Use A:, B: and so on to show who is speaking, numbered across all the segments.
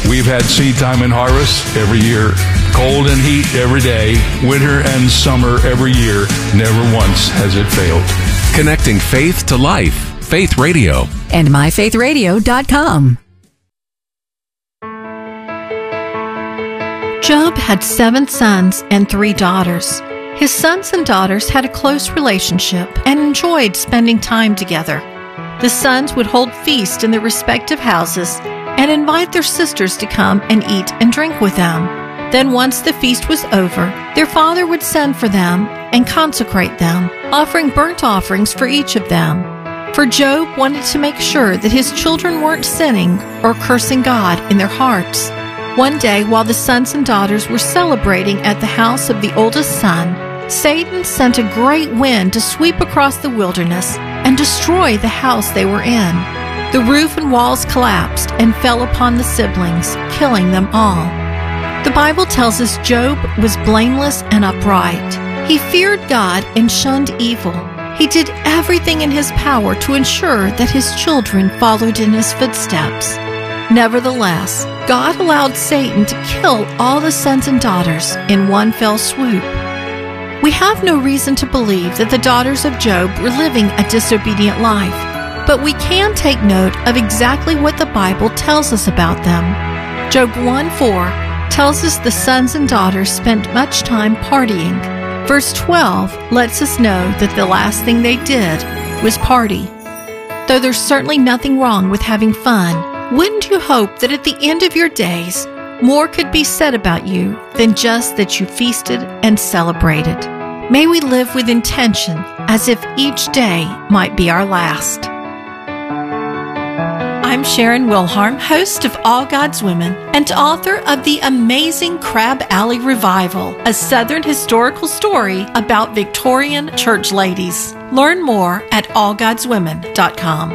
A: We've had seed time and harvest every year, cold and heat every day, winter and summer every year. Never once has it failed.
B: Connecting faith to life. Faith Radio.
C: And myfaithradio.com.
D: Job had 7 sons and 3 daughters. His sons and daughters had a close relationship and enjoyed spending time together. The sons would hold feasts in their respective houses and invite their sisters to come and eat and drink with them. Then once the feast was over, their father would send for them and consecrate them, offering burnt offerings for each of them. For Job wanted to make sure that his children weren't sinning or cursing God in their hearts. One day, while the sons and daughters were celebrating at the house of the oldest son, Satan sent a great wind to sweep across the wilderness and destroy the house they were in. The roof and walls collapsed and fell upon the siblings, killing them all. The Bible tells us Job was blameless and upright. He feared God and shunned evil. He did everything in his power to ensure that his children followed in his footsteps. Nevertheless, God allowed Satan to kill all the sons and daughters in one fell swoop. We have no reason to believe that the daughters of Job were living a disobedient life, but we can take note of exactly what the Bible tells us about them. Job 1:4 tells us the sons and daughters spent much time partying. Verse 12 lets us know that the last thing they did was party. Though there's certainly nothing wrong with having fun, wouldn't you hope that at the end of your days, more could be said about you than just that you feasted and celebrated? May we live with intention as if each day might be our last. I'm Sharon Wilharm, host of All God's Women and author of the amazing Crab Alley Revival, a Southern historical story about Victorian church ladies. Learn more at allgodswomen.com.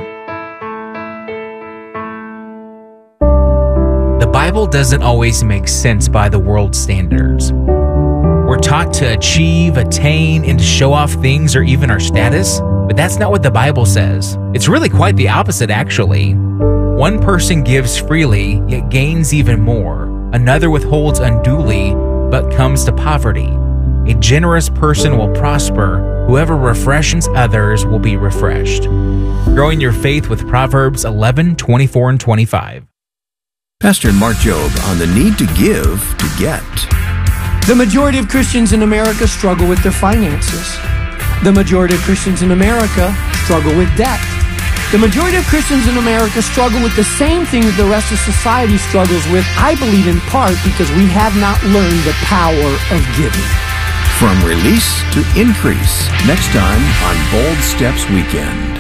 E: The Bible doesn't always make sense by the world's standards. We're taught to achieve, attain, and to show off things or even our status, but that's not what the Bible says. It's really quite the opposite, actually. One person gives freely, yet gains even more. Another withholds unduly, but comes to poverty. A generous person will prosper. Whoever refreshes others will be refreshed. Growing your faith with Proverbs 11:24 and 25.
F: Pastor Mark Jobe on the need to give to get.
G: The majority of Christians in America struggle with their finances. The majority of Christians in America struggle with debt. The majority of Christians in America struggle with the same things the rest of society struggles with, I believe in part because we have not learned the power of giving.
F: From release to increase, next time on Bold Steps Weekend.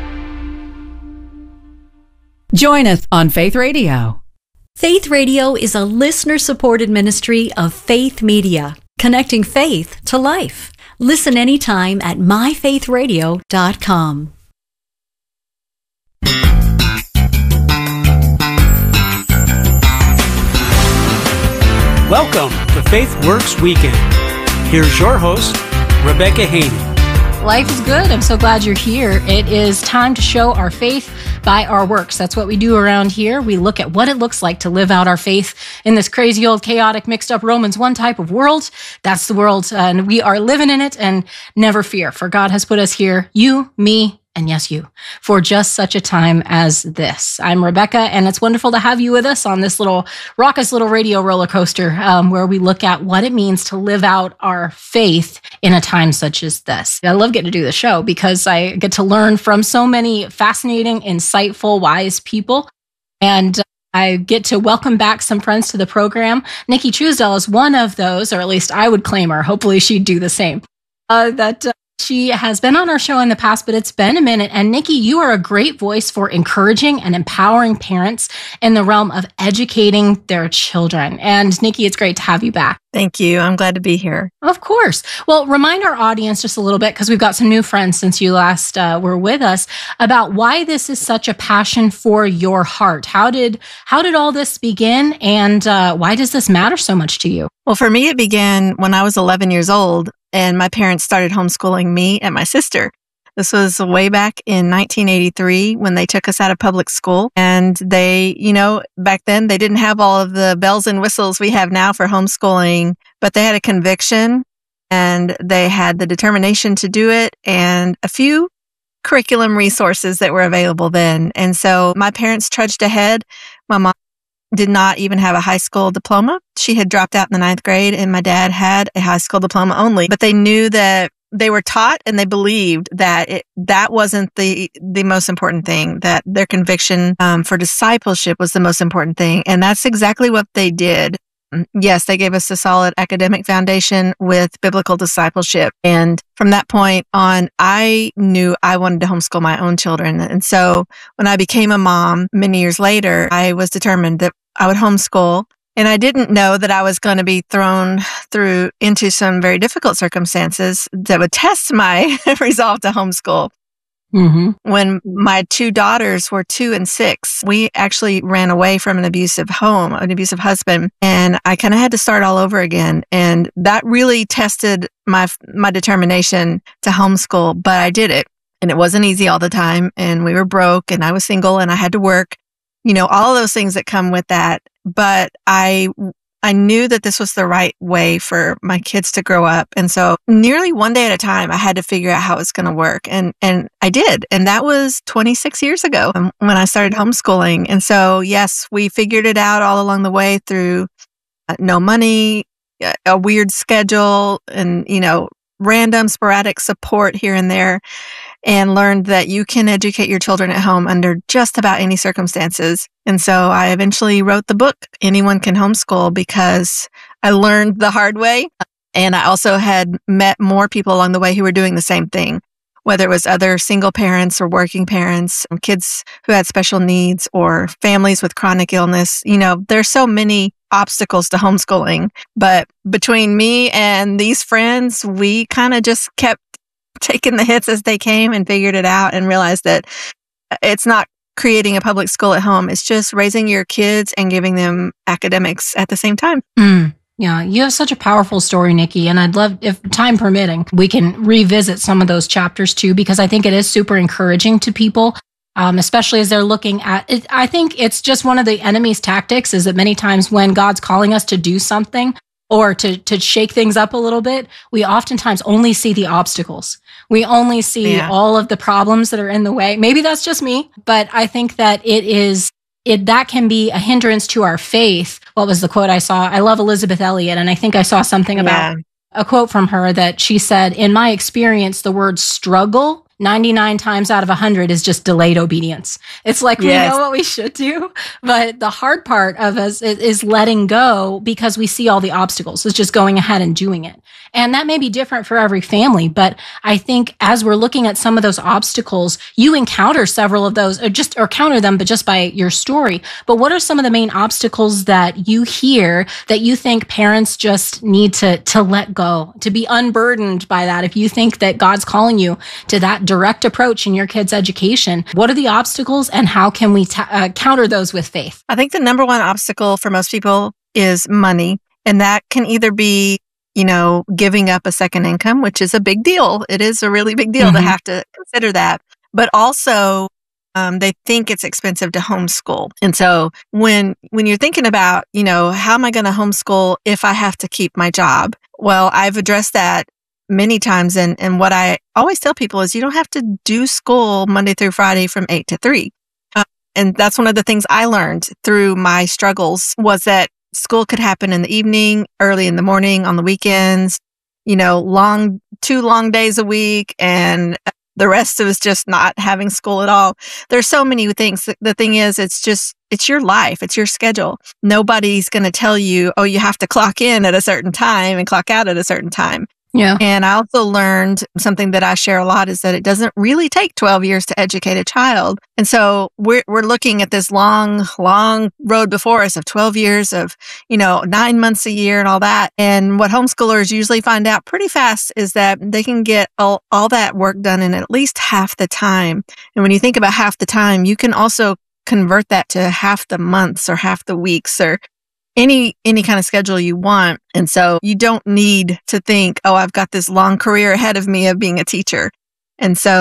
C: Join us on Faith Radio.
H: Faith Radio is a listener-supported ministry of Faith Media, connecting faith to life. Listen anytime at myfaithradio.com.
I: Welcome to Faith Works Weekend. Here's your host, Rebecca Haney.
J: Life is good. I'm so glad you're here. It is time to show our faith by our works. That's what we do around here. We look at what it looks like to live out our faith in this crazy old chaotic mixed up Romans 1 type of world. That's the world, and we are living in it, and never fear, for God has put us here, you, me, and yes, you, for just such a time as this. I'm Rebecca, and it's wonderful to have you with us on this little raucous little radio roller coaster where we look at what it means to live out our faith in a time such as this. I love getting to do the show because I get to learn from so many fascinating, insightful, wise people, and I get to welcome back some friends to the program. Nikki Truesdell is one of those, or at least I would claim her. Hopefully she'd do the same. She has been on our show in the past, but it's been a minute. And Nikki, you are a great voice for encouraging and empowering parents in the realm of educating their children. And Nikki, it's great to have you back.
K: Thank you. I'm glad to be here.
J: Of course. Well, remind our audience just a little bit, because we've got some new friends since you last were with us, about why this is such a passion for your heart. How did all this begin, and why does this matter so much to you?
K: Well, for me, it began when I was 11 years old, and my parents started homeschooling me and my sister. This was way back in 1983 when they took us out of public school. And they, back then they didn't have all of the bells and whistles we have now for homeschooling, but they had a conviction and they had the determination to do it and a few curriculum resources that were available then. And so my parents trudged ahead. My mom did not even have a high school diploma. She had dropped out in the 9th grade, and my dad had a high school diploma only. But they knew that they were taught and they believed that that wasn't the most important thing, that their conviction for discipleship was the most important thing. And that's exactly what they did. Yes, they gave us a solid academic foundation with biblical discipleship. And from that point on, I knew I wanted to homeschool my own children. And so when I became a mom many years later, I was determined that I would homeschool. And I didn't know that I was going to be thrown into some very difficult circumstances that would test my resolve to homeschool. Mm-hmm. When my 2 daughters were 2 and 6, we actually ran away from an abusive home, an abusive husband, and I kind of had to start all over again. And that really tested my determination to homeschool, but I did it. And it wasn't easy all the time. And we were broke, and I was single, and I had to work, all of those things that come with that. But I knew that this was the right way for my kids to grow up. And so nearly one day at a time, I had to figure out how it was going to work. And I did. And that was 26 years ago when I started homeschooling. And so, yes, we figured it out all along the way through no money, a weird schedule, and, random sporadic support here and there, and learned that you can educate your children at home under just about any circumstances. And so I eventually wrote the book, Anyone Can Homeschool, because I learned the hard way. And I also had met more people along the way who were doing the same thing, whether it was other single parents or working parents, kids who had special needs, or families with chronic illness. There's so many obstacles to homeschooling. But between me and these friends, we kind of just kept taking the hits as they came and figured it out and realized that it's not creating a public school at home. It's just raising your kids and giving them academics at the same time.
J: Yeah, you have such a powerful story, Nikki, and I'd love, if time permitting, we can revisit some of those chapters too, because I think it is super encouraging to people, especially as they're looking at it. I think it's just one of the enemy's tactics is that many times when God's calling us to do something or to shake things up a little bit, we oftentimes only see the obstacles. We only see all of the problems that are in the way. Maybe that's just me, but I think that that can be a hindrance to our faith. What was the quote I saw? I love Elizabeth Elliot, and I think I saw something about a quote from her that she said, in my experience, the word struggle 99 times out of 100 is just delayed obedience. It's like, we know what we should do, but the hard part of us is letting go because we see all the obstacles. It's just going ahead and doing it. And that may be different for every family, but I think as we're looking at some of those obstacles, you encounter several of those or counter them, but just by your story. But what are some of the main obstacles that you hear that you think parents just need to let go, to be unburdened by that? If you think that God's calling you to that direct approach in your kids' education, what are the obstacles and how can we counter those with faith?
K: I think the number one obstacle for most people is money. And that can either be, giving up a second income, which is a big deal. It is a really big deal to have to consider that. But also, they think it's expensive to homeschool. And so when you're thinking about, how am I going to homeschool if I have to keep my job? Well, I've addressed that many times. And what I always tell people is you don't have to do school Monday through Friday from 8 to 3. And that's one of the things I learned through my struggles was that school could happen in the evening, early in the morning, on the weekends, 2 long days a week, and the rest of us just not having school at all. There's so many things. The thing is, it's your life. It's your schedule. Nobody's going to tell you, oh, you have to clock in at a certain time and clock out at a certain time. Yeah. And I also learned something that I share a lot is that it doesn't really take 12 years to educate a child. And so we're looking at this long road before us of 12 years of, 9 months a year and all that. And what homeschoolers usually find out pretty fast is that they can get all that work done in at least half the time. And when you think about half the time, you can also convert that to half the months or half the weeks or any kind of schedule you want. And so you don't need to think, oh, I've got this long career ahead of me of being a teacher. And so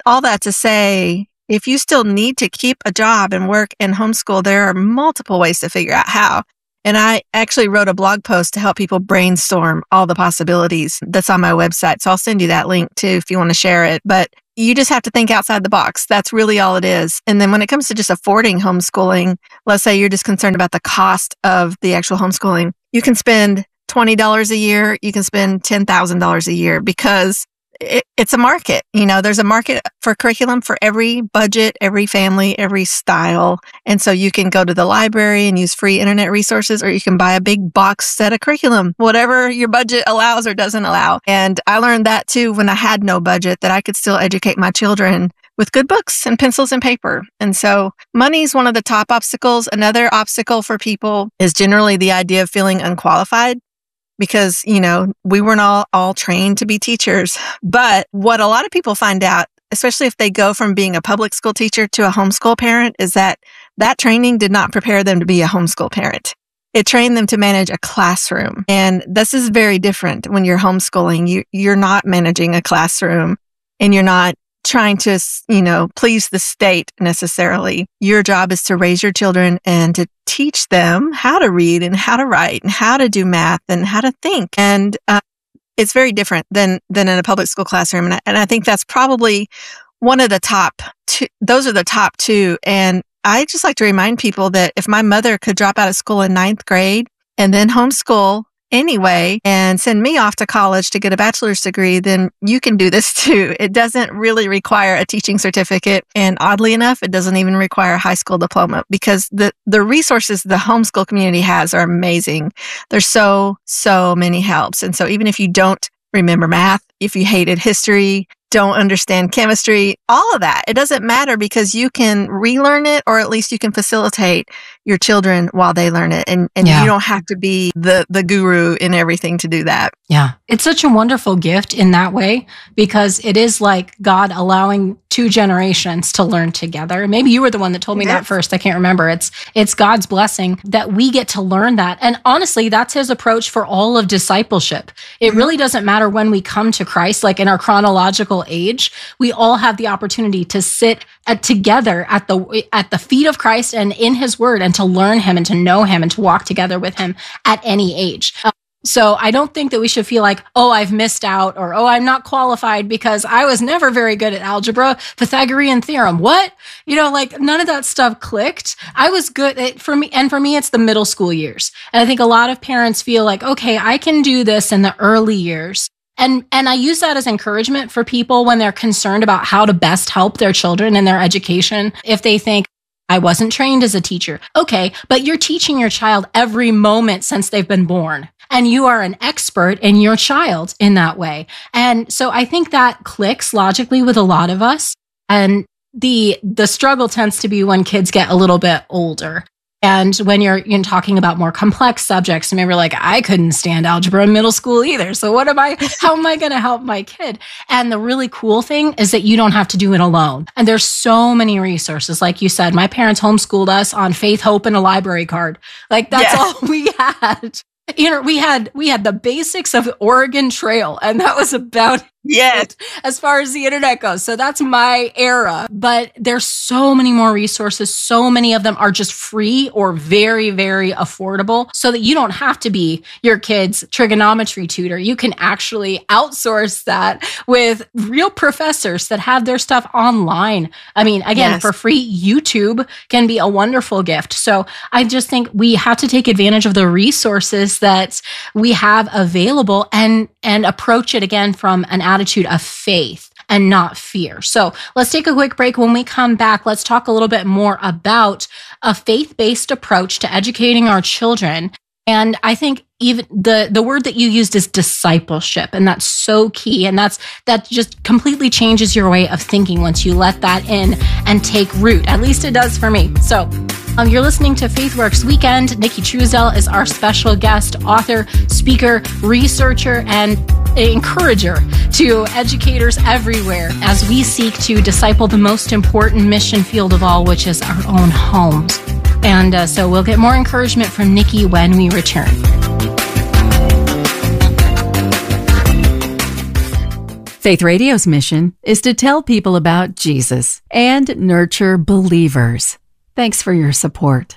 K: all that to say, if you still need to keep a job and work and homeschool, there are multiple ways to figure out how. And I actually wrote a blog post to help people brainstorm all the possibilities that's on my website. So I'll send you that link too if you want to share it. But you just have to think outside the box. That's really all it is. And then when it comes to just affording homeschooling, let's say you're just concerned about the cost of the actual homeschooling, you can spend $20 a year. You can spend $10,000 a year because it's a market. There's a market for curriculum for every budget, every family, every style. And so you can go to the library and use free internet resources, or you can buy a big box set of curriculum, whatever your budget allows or doesn't allow. And I learned that too when I had no budget, that I could still educate my children with good books and pencils and paper. And so money is one of the top obstacles. Another obstacle for people is generally the idea of feeling unqualified. Because, we weren't all trained to be teachers. But what a lot of people find out, especially if they go from being a public school teacher to a homeschool parent, is that training did not prepare them to be a homeschool parent. It trained them to manage a classroom. And this is very different when you're homeschooling. You're not managing a classroom, and you're not trying to, please the state necessarily. Your job is to raise your children and to teach them how to read and how to write and how to do math and how to think. And it's very different than in a public school classroom. And I think that's probably one of the top two. Those are the top two. And I just like to remind people that if my mother could drop out of school in 9th grade and then homeschool anyway and send me off to college to get a bachelor's degree, then you can do this too. It doesn't really require a teaching certificate. And oddly enough, it doesn't even require a high school diploma, because the resources the homeschool community has are amazing. There's so many helps. And so even if you don't remember math, if you hated history, don't understand chemistry, all of that, it doesn't matter, because you can relearn it, or at least you can facilitate your children while they learn it. And you don't have to be the guru in everything to do that.
J: Yeah. It's such a wonderful gift in that way, because it is like God allowing two generations to learn together. Maybe you were the one that told me that first. I can't remember. It's God's blessing that we get to learn that. And honestly, that's his approach for all of discipleship. It really doesn't matter when we come to Christ, like in our chronological age, we all have the opportunity to sit together at the feet of Christ and in his word, and to learn him and to know him and to walk together with him at any age. So I don't think that we should feel like, oh, I've missed out, or, oh, I'm not qualified because I was never very good at algebra, Pythagorean theorem. What? None of that stuff clicked. I was good for me. And for me, it's the middle school years. And I think a lot of parents feel like, okay, I can do this in the early years. And I use that as encouragement for people when they're concerned about how to best help their children in their education. If they think, I wasn't trained as a teacher. Okay, but you're teaching your child every moment since they've been born. And you are an expert in your child in that way. And so I think that clicks logically with a lot of us. And the struggle tends to be when kids get a little bit older. And when you're talking about more complex subjects, maybe like, I couldn't stand algebra in middle school either. So how am I going to help my kid? And the really cool thing is that you don't have to do it alone. And there's so many resources. Like you said, my parents homeschooled us on Faith, Hope, and a library card. Like that's all we had. We had the basics of Oregon Trail, and that was about it as far as the internet goes. So that's my era. But there's so many more resources. So many of them are just free or very, very affordable, so that you don't have to be your kid's trigonometry tutor. You can actually outsource that with real professors that have their stuff online. I mean, again, for free, YouTube can be a wonderful gift. So I just think we have to take advantage of the resources that we have available and approach it again from an attitude of faith and not fear. So let's take a quick break. When we come back, let's talk a little bit more about a faith-based approach to educating our children. And I think even the word that you used is discipleship, and that's so key. And that just completely changes your way of thinking once you let that in and take root. At least it does for me. So you're listening to FaithWorks Weekend. Nikki Truesdell is our special guest, author, speaker, researcher, and encourager to educators everywhere as we seek to disciple the most important mission field of all, which is our own homes. And so we'll get more encouragement from Nikki when we return.
C: Faith Radio's mission is to tell people about Jesus and nurture believers. Thanks for your support.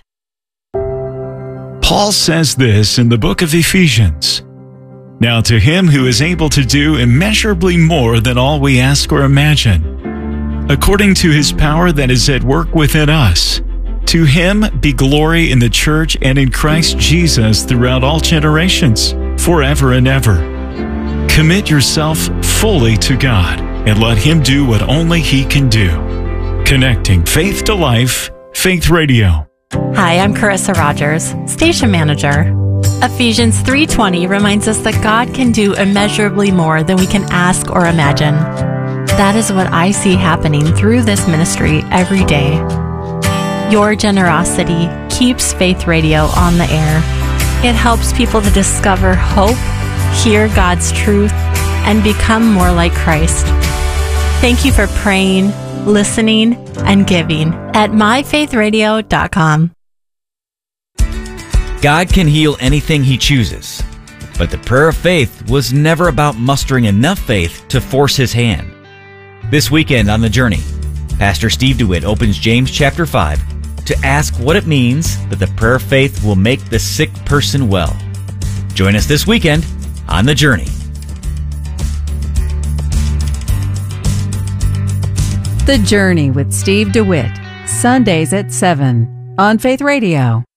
L: Paul says this in the book of Ephesians. Now to him who is able to do immeasurably more than all we ask or imagine, according to his power that is at work within us, to him be glory in the church and in Christ Jesus throughout all generations, forever and ever. Commit yourself fully to God and let him do what only he can do. Connecting faith to life, Faith Radio.
M: Hi, I'm Carissa Rogers, Station Manager. Ephesians 3:20 reminds us that God can do immeasurably more than we can ask or imagine. That is what I see happening through this ministry every day. Your generosity keeps Faith Radio on the air. It helps people to discover hope, hear God's truth, and become more like Christ. Thank you for praying, listening, and giving at myfaithradio.com.
N: God can heal anything he chooses, but the prayer of faith was never about mustering enough faith to force his hand. This weekend on The Journey, Pastor Steve DeWitt opens James chapter 5 to ask what it means that the prayer of faith will make the sick person well. Join us this weekend on The Journey.
C: The Journey with Steve DeWitt, Sundays at 7 on Faith Radio.